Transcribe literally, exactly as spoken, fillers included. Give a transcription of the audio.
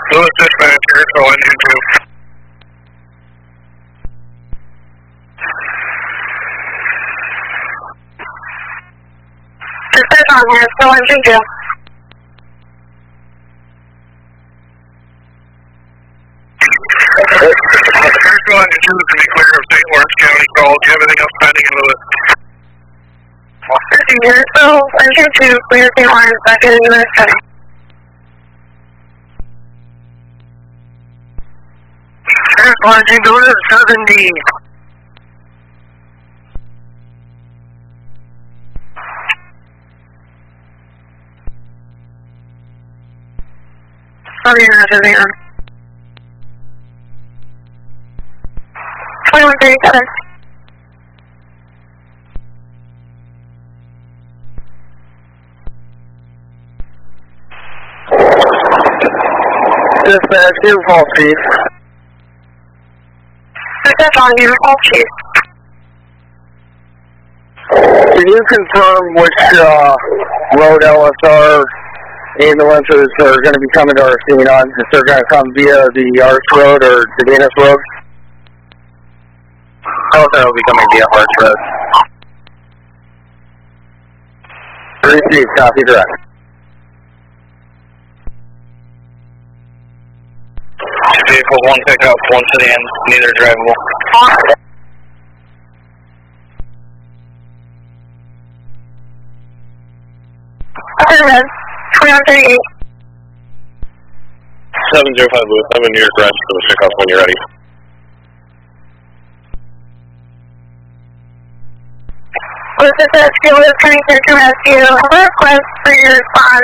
Lewis dispatcher, so engine two. Dispatch on here, still engine two. Critical engine two can be clear of Saint Lawrence County call. Do you have anything else pending in Lewis? fifty here, so engine two, clear Saint Lawrence, back in U S County. Critical engine two to seventy. Sorry, Roger, there. twenty-one thirty-seven. Dispatch, give full speed. Dispatch on here, all chief. Can you confirm which uh, road L S R ambulances are going to be coming to our scene on? If they're going to come via the Arts Road or the Venus Road? L S R will be coming via Arts Road. Receive, copy direct. Vehicle one pickup, one sedan, neither drivable. Red, twenty-one thirty-eight. seven zero five Lewis, I'm in your garage for the pickup when you're ready. Lewis, this is Lewis coming through to rescue. I have a request for your response